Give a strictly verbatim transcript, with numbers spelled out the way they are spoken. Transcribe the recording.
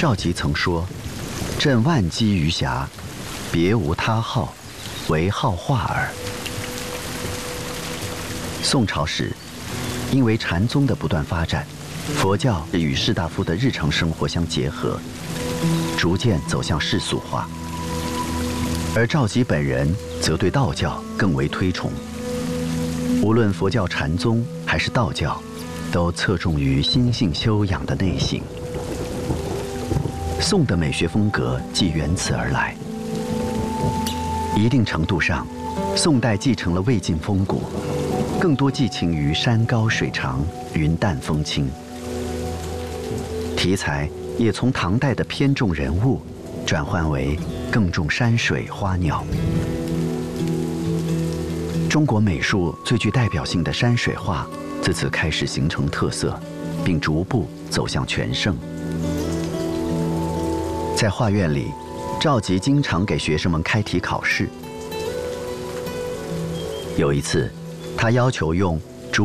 赵佶曾说：“朕万机于暇，别无他好，唯好画耳。”宋朝时，因为禅宗的不断发展，佛教与士大夫的日常生活相结合，逐渐走向世俗化。而赵佶本人则对道教更为推崇。无论佛教禅宗还是道教，都侧重于心性修养的内省。宋的美学风格即源此而来。一定程度上，宋代继承了魏晋风骨，更多寄情于山高水长、云淡风轻。题材也从唐代的偏重人物，转换为更重山水花鸟。中国美术最具代表性的山水画自此开始形成特色，并逐步走向全盛。在画院里，赵佶经常给学生们开题考试。有一次，他要求用